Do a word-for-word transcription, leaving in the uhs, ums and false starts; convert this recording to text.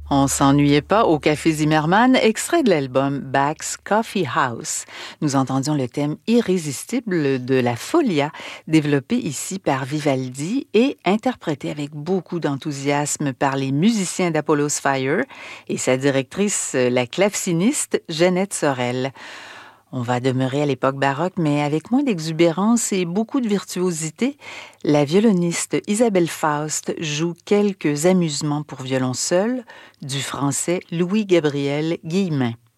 On s'ennuyait pas au Café Zimmermann, extrait de l'album Bach's Coffee House. Nous entendions le thème irrésistible de la Folia, développé ici par Vivaldi et interprété avec beaucoup d'enthousiasme par les musiciens d'Apollo's Fire et sa directrice, la claveciniste Jeannette Sorel. On va demeurer à l'époque baroque, mais avec moins d'exubérance et beaucoup de virtuosité. La violoniste Isabelle Faust joue quelques amusements pour violon seul du français Louis-Gabriel Guillemin.